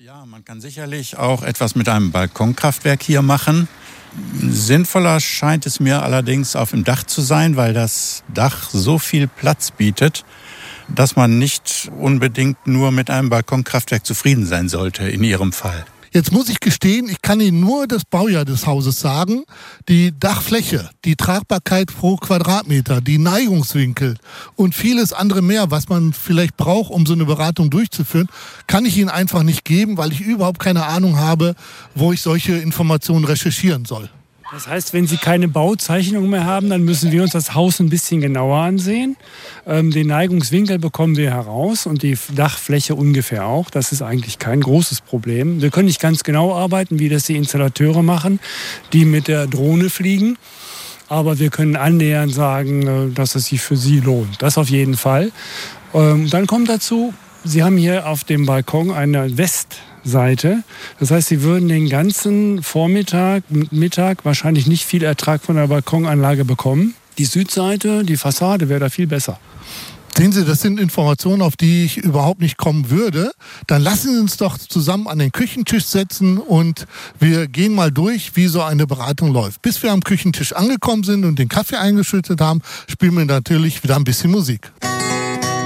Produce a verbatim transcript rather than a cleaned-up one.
Ja, man kann sicherlich auch etwas mit einem Balkonkraftwerk hier machen. Sinnvoller scheint es mir allerdings auf dem Dach zu sein, weil das Dach so viel Platz bietet, dass man nicht unbedingt nur mit einem Balkonkraftwerk zufrieden sein sollte in Ihrem Fall. Jetzt muss ich gestehen, ich kann Ihnen nur das Baujahr des Hauses sagen. Die Dachfläche, die Tragbarkeit pro Quadratmeter, die Neigungswinkel und vieles andere mehr, was man vielleicht braucht, um so eine Beratung durchzuführen, kann ich Ihnen einfach nicht geben, weil ich überhaupt keine Ahnung habe, wo ich solche Informationen recherchieren soll. Das heißt, wenn Sie keine Bauzeichnung mehr haben, dann müssen wir uns das Haus ein bisschen genauer ansehen. Ähm, den Neigungswinkel bekommen wir heraus und die Dachfläche ungefähr auch. Das ist eigentlich kein großes Problem. Wir können nicht ganz genau arbeiten, wie das die Installateure machen, die mit der Drohne fliegen. Aber wir können annähernd sagen, dass es sich für Sie lohnt. Das auf jeden Fall. Ähm, dann kommt dazu, Sie haben hier auf dem Balkon eine Westseite. Das heißt, Sie würden den ganzen Vormittag, Mittag wahrscheinlich nicht viel Ertrag von der Balkonanlage bekommen. Die Südseite, die Fassade wäre da viel besser. Sehen Sie, das sind Informationen, auf die ich überhaupt nicht kommen würde. Dann lassen Sie uns doch zusammen an den Küchentisch setzen und wir gehen mal durch, wie so eine Beratung läuft. Bis wir am Küchentisch angekommen sind und den Kaffee eingeschüttet haben, spielen wir natürlich wieder ein bisschen Musik.